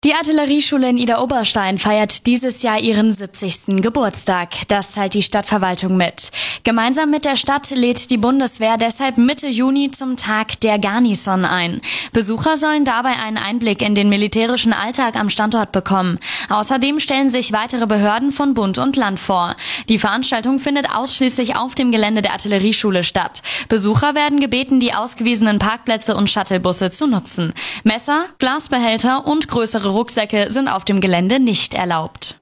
Die Artillerieschule in Idar-Oberstein feiert dieses Jahr ihren 70. Geburtstag. Das teilt die Stadtverwaltung mit. Gemeinsam mit der Stadt lädt die Bundeswehr deshalb Mitte Juni zum Tag der Garnison ein. Besucher sollen dabei einen Einblick in den militärischen Alltag am Standort bekommen. Außerdem stellen sich weitere Behörden von Bund und Land vor. Die Veranstaltung findet ausschließlich auf dem Gelände der Artillerieschule statt. Besucher werden gebeten, die ausgewiesenen Parkplätze und Shuttlebusse zu nutzen. Messer, Glasbehälter und größere Rucksäcke sind auf dem Gelände nicht erlaubt.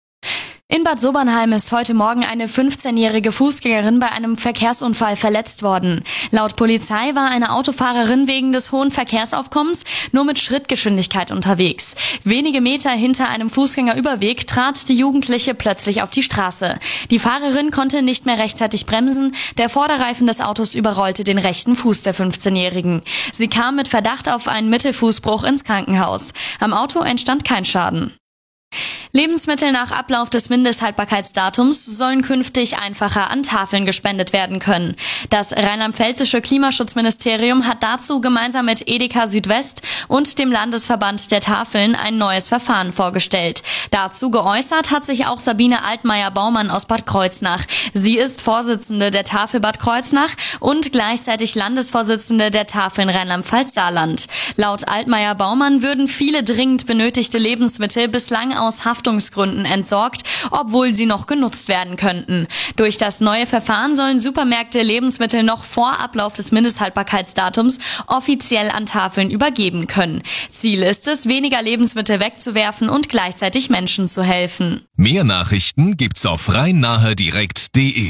In Bad Sobernheim ist heute Morgen eine 15-jährige Fußgängerin bei einem Verkehrsunfall verletzt worden. Laut Polizei war eine Autofahrerin wegen des hohen Verkehrsaufkommens nur mit Schrittgeschwindigkeit unterwegs. Wenige Meter hinter einem Fußgängerüberweg trat die Jugendliche plötzlich auf die Straße. Die Fahrerin konnte nicht mehr rechtzeitig bremsen. Der Vorderreifen des Autos überrollte den rechten Fuß der 15-Jährigen. Sie kam mit Verdacht auf einen Mittelfußbruch ins Krankenhaus. Am Auto entstand kein Schaden. Lebensmittel nach Ablauf des Mindesthaltbarkeitsdatums sollen künftig einfacher an Tafeln gespendet werden können. Das rheinland-pfälzische Klimaschutzministerium hat dazu gemeinsam mit Edeka Südwest und dem Landesverband der Tafeln ein neues Verfahren vorgestellt. Dazu geäußert hat sich auch Sabine Altmaier-Baumann aus Bad Kreuznach. Sie ist Vorsitzende der Tafel Bad Kreuznach und gleichzeitig Landesvorsitzende der Tafeln Rheinland-Pfalz-Saarland. Laut Altmaier-Baumann würden viele dringend benötigte Lebensmittel bislang aus Haftungsgründen entsorgt, obwohl sie noch genutzt werden könnten. Durch das neue Verfahren sollen Supermärkte Lebensmittel noch vor Ablauf des Mindesthaltbarkeitsdatums offiziell an Tafeln übergeben können. Ziel ist es, weniger Lebensmittel wegzuwerfen und gleichzeitig Menschen zu helfen. Mehr Nachrichten gibt's auf rhein-nahe-direkt.de.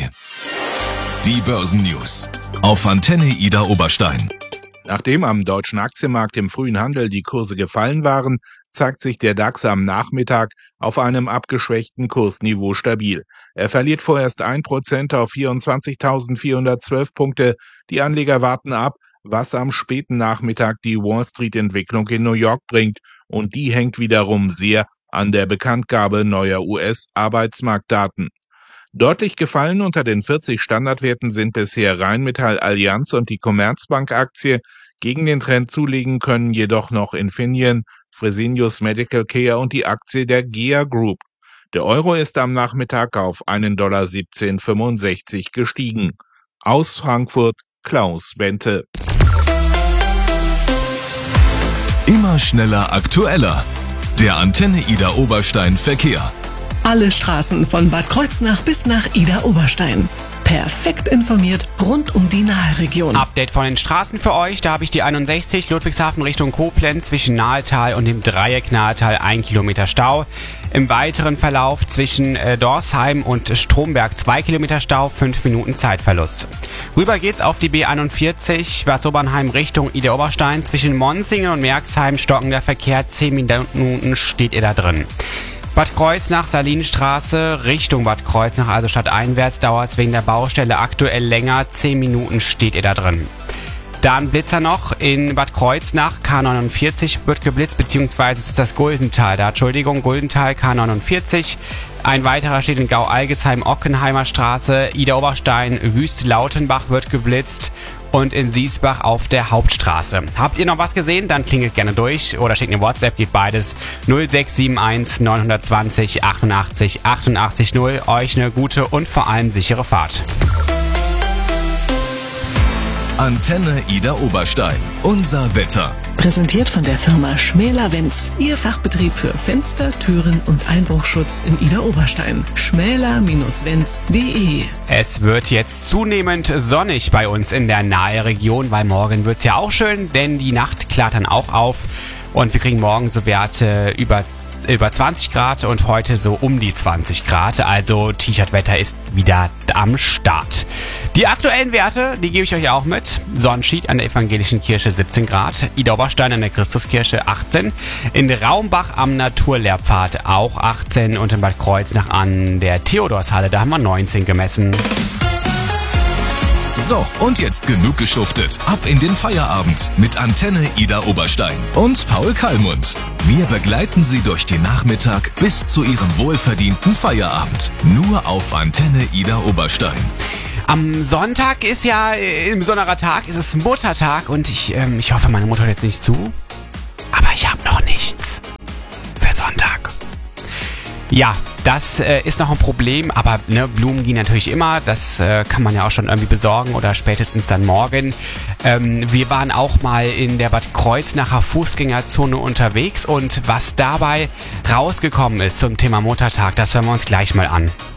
Die Börsennews auf Antenne Idar-Oberstein. Nachdem am deutschen Aktienmarkt im frühen Handel die Kurse gefallen waren, zeigt sich der DAX am Nachmittag auf einem abgeschwächten Kursniveau stabil. Er verliert vorerst 1% auf 24.412 Punkte. Die Anleger warten ab, was am späten Nachmittag die Wall-Street-Entwicklung in New York bringt. Und die hängt wiederum sehr an der Bekanntgabe neuer US-Arbeitsmarktdaten. Deutlich gefallen unter den 40 Standardwerten sind bisher Rheinmetall, Allianz und die Commerzbank-Aktie. Gegen den Trend zulegen können jedoch noch Infineon, Fresenius Medical Care und die Aktie der GEA Group. Der Euro ist am Nachmittag auf $1,1765 gestiegen. Aus Frankfurt Klaus Bente. Immer schneller aktueller. Der Antenne Idar-Oberstein Verkehr. Alle Straßen von Bad Kreuznach bis nach Idar-Oberstein. Perfekt informiert rund um die Nahe-Region. Update von den Straßen für euch. Da habe ich die 61 Ludwigshafen Richtung Koblenz zwischen Nahetal und dem Dreieck Nahetal 1 Kilometer Stau. Im weiteren Verlauf zwischen Dorsheim und Stromberg 2 Kilometer Stau, 5 Minuten Zeitverlust. Rüber geht's auf die B41 Bad Sobernheim Richtung Idar-Oberstein. Zwischen Monsinghen und Merxheim stocken der Verkehr, 10 Minuten steht ihr da drin. Bad Kreuznach, Salinstraße, Richtung Bad Kreuznach, also stadteinwärts, dauert es wegen der Baustelle aktuell länger. 10 Minuten steht ihr da drin. Dann Blitzer noch in Bad Kreuznach, K49 wird geblitzt, beziehungsweise es ist das Guldental. Guldental, K49. Ein weiterer steht in Gau-Algesheim, Ockenheimer Straße, Idar-Oberstein, Wüst-Lautenbach wird geblitzt. Und in Siesbach auf der Hauptstraße. Habt ihr noch was gesehen? Dann klingelt gerne durch oder schickt eine WhatsApp, geht beides 0671 920 88 88 0. Euch eine gute und vor allem sichere Fahrt. Antenne Idar-Oberstein. Unser Wetter. Präsentiert von der Firma Schmäler-Wenz. Ihr Fachbetrieb für Fenster, Türen und Einbruchschutz in Idar-Oberstein. schmäler-wenz.de. Es wird jetzt zunehmend sonnig bei uns in der Nahe-Region, weil morgen wird's ja auch schön, denn die Nacht klart dann auch auf und wir kriegen morgen so Werte über 20 Grad und heute so um die 20 Grad. Also T-Shirt-Wetter ist wieder am Start. Die aktuellen Werte, die gebe ich euch auch mit. Sonnenschied an der Evangelischen Kirche 17 Grad. Idar-Oberstein an der Christuskirche 18. In Raumbach am Naturlehrpfad auch 18. Und in Bad Kreuznach an der Theodorshalle, da haben wir 19 gemessen. So, und jetzt genug geschuftet. Ab in den Feierabend mit Antenne Idar-Oberstein und Paul Kallmund. Wir begleiten Sie durch den Nachmittag bis zu Ihrem wohlverdienten Feierabend. Nur auf Antenne Idar-Oberstein. Am Sonntag ist ja ein besonderer Tag, es ist Muttertag und ich hoffe, meine Mutter hört jetzt nicht zu. Aber ich habe noch nichts. Sonntag. Ja, das ist noch ein Problem, aber Blumen gehen natürlich immer. Das kann man ja auch schon irgendwie besorgen oder spätestens dann morgen. Wir waren auch mal in der Bad Kreuznacher Fußgängerzone unterwegs und was dabei rausgekommen ist zum Thema Muttertag, das hören wir uns gleich mal an.